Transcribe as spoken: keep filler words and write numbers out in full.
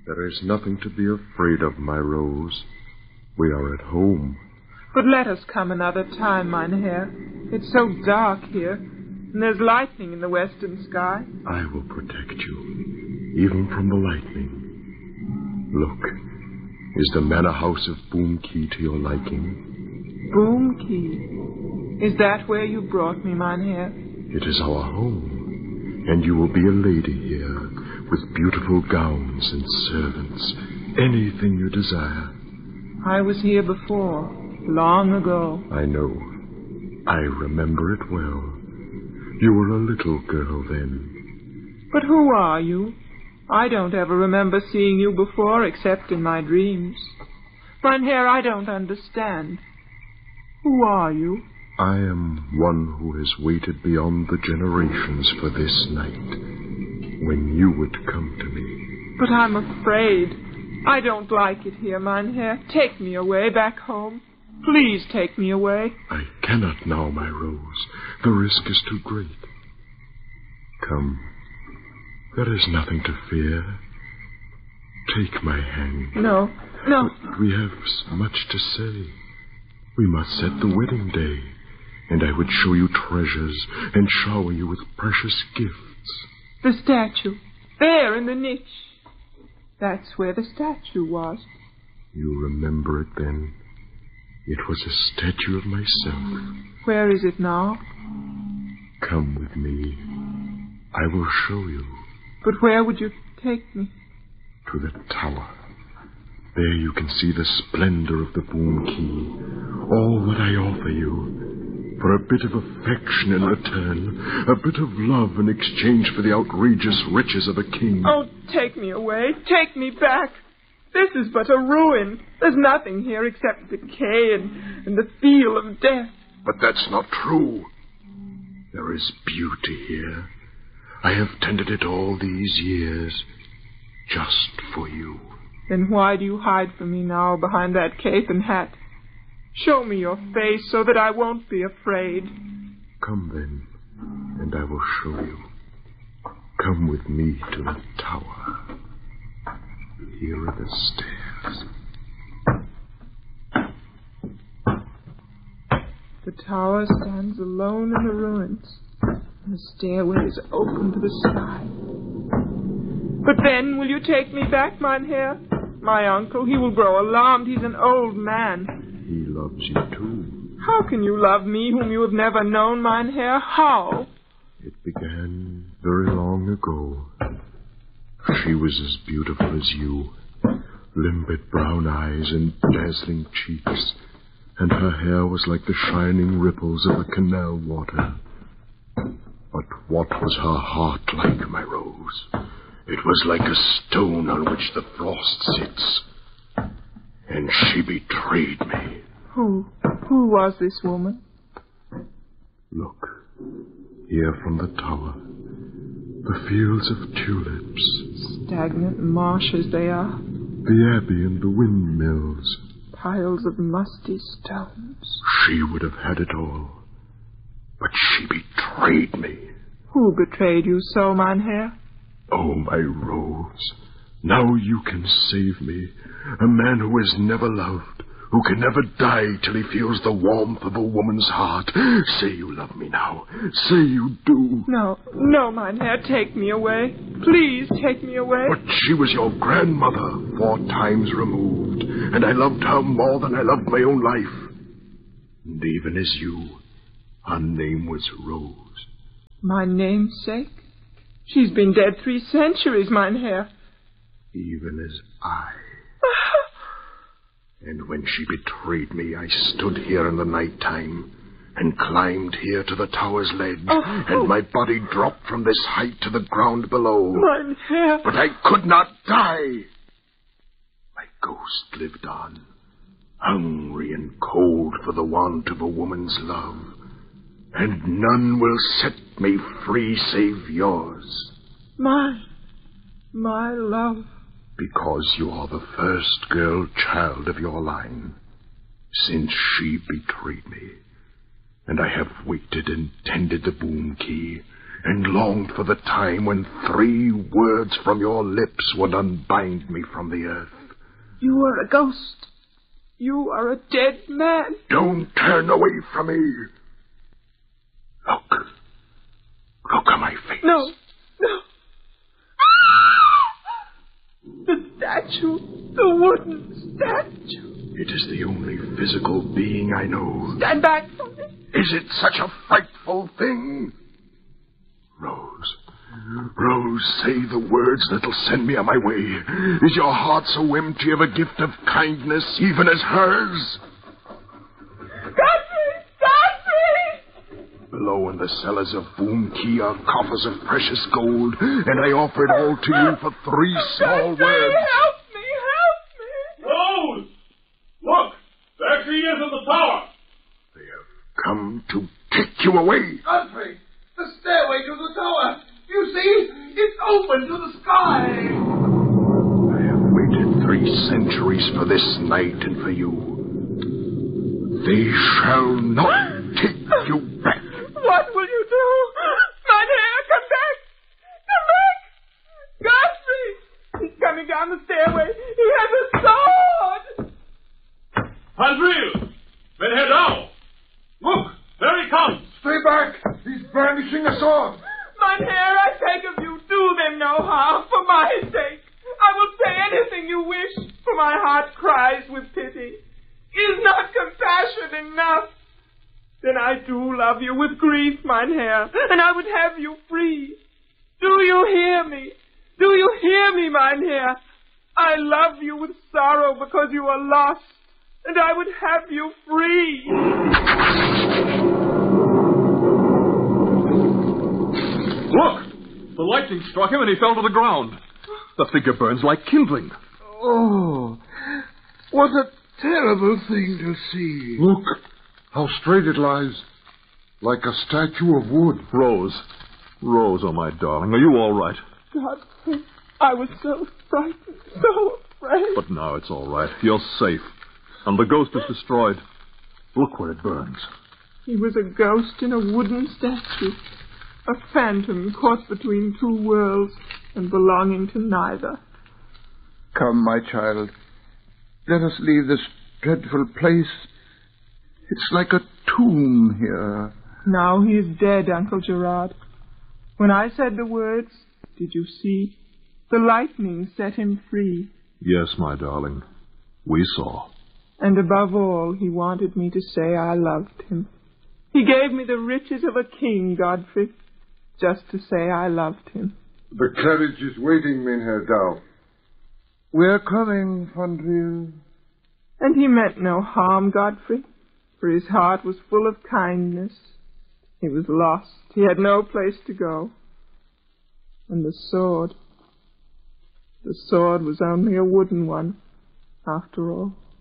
There is nothing to be afraid of, my Rose. We are at home. But let us come another time, mein Herr. It's so dark here, and there's lightning in the western sky. I will protect you, even from the lightning. Look, is the manor house of Boom Key to your liking? Boom Key? Is that where you brought me, mein Herr? It is our home, and you will be a lady here, with beautiful gowns and servants, anything you desire. I was here before, long ago. I know. I remember it well. You were a little girl then. But who are you? I don't ever remember seeing you before, except in my dreams. Mein Herr, I don't understand. Who are you? I am one who has waited beyond the generations for this night, when you would come to me. But I'm afraid. I don't like it here, mein Herr. Take me away back home. Please take me away. I cannot now, my Rose. The risk is too great. Come. There is nothing to fear. Take my hand. No, no. But we have much to say. We must set the wedding day, and I would show you treasures and shower you with precious gifts. The statue. There in the niche. That's where the statue was. You remember it then? It was a statue of myself. Where is it now? Come with me. I will show you. But where would you take me? To the tower. There you can see the splendor of the Boom Key. All that I offer you. For a bit of affection in return. A bit of love in exchange for the outrageous riches of a king. Oh, take me away. Take me back. This is but a ruin. There's nothing here except decay and, and the feel of death. But that's not true. There is beauty here. I have tended it all these years, just for you. Then why do you hide from me now behind that cape and hat? Show me your face so that I won't be afraid. Come then, and I will show you. Come with me to the tower. Here are the stairs. The tower stands alone in the ruins. And the stairway is open to the sky. But then, will you take me back, mein Herr? My uncle, he will grow alarmed. He's an old man. He loves you, too. How can you love me, whom you have never known, mein Herr? How? It began very long ago. She was as beautiful as you. Limpid brown eyes and dazzling cheeks. And her hair was like the shining ripples of the canal water. But what was her heart like, my Rose? It was like a stone on which the frost sits. And she betrayed me. Who? Who was this woman? Look, here from the tower. The fields of tulips. Stagnant marshes they are. The abbey and the windmills. Piles of musty stones. She would have had it all. But she betrayed me. Who betrayed you so, mein Herr? Oh, my Rose, now you can save me. A man who has never loved, who can never die till he feels the warmth of a woman's heart. Say you love me now. Say you do. No, no, mein Herr, take me away. Please take me away. But she was your grandmother, four times removed, and I loved her more than I loved my own life. And even as you, her name was Rose. My namesake? She's been dead three centuries, mein Herr. Even as I. And when she betrayed me, I stood here in the night time and climbed here to the tower's ledge, oh, and oh. my body dropped from this height to the ground below. Mein Herr. But I could not die. My ghost lived on, hungry and cold for the want of a woman's love. And none will set me free save yours. My, my love. Because you are the first girl child of your line, since she betrayed me. And I have waited and tended the Boom Key, and longed for the time when three words from your lips would unbind me from the earth. You are a ghost. You are a dead man. Don't turn away from me. Look. Look at my face. No, no. The statue, the wooden statue. It is the only physical being I know. Stand back from me. Is it such a frightful thing? Rose, Rose, say the words that'll send me on my way. Is your heart so empty of a gift of kindness, even as hers? Godfrey! Godfrey! Below in the cellars of Boom Key are coffers of precious gold, and I offer it all to you for three small Godfrey, words. help me, help me! Rose! Look! There she is in the tower! They have come to take you away. Godfrey! The stairway to the tower! You see? It's open to the sky! I have waited three centuries for this night and for you. They shall not take you back. What will you do? My hair, come back! Come back! Godfrey! He's coming down the stairway. He has a sword! Andrew! Menher Dow! Look! There he comes! Stay back! He's brandishing a sword. Mein Herr, I beg of you, do them no harm for my sake. I will say anything you wish, for my heart cries with pity. Is not compassion enough? Then I do love you with grief, mein Herr, and I would have you free. Do you hear me? Do you hear me, mein Herr? I love you with sorrow because you are lost, and I would have you free. Look! The lightning struck him and he fell to the ground. The figure burns like kindling. Oh, what a terrible thing to see. Look, how straight it lies, like a statue of wood. Rose. Rose, oh my darling, are you all right? Godfrey, I was so frightened, so afraid. But now it's all right. You're safe. And the ghost is destroyed. Look where it burns. He was a ghost in a wooden statue. A phantom caught between two worlds and belonging to neither. Come, my child. Let us leave this dreadful place. It's like a tomb here. Now he is dead, Uncle Gerard. When I said the words, did you see? The lightning set him free. Yes, my darling. We saw. And above all, he wanted me to say I loved him. He gave me the riches of a king, Godfrey, just to say I loved him. The carriage is waiting, Menher Dow. We're coming, Fondrieu. And he meant no harm, Godfrey, for his heart was full of kindness. He was lost. He had no place to go. And the sword, the sword was only a wooden one, after all.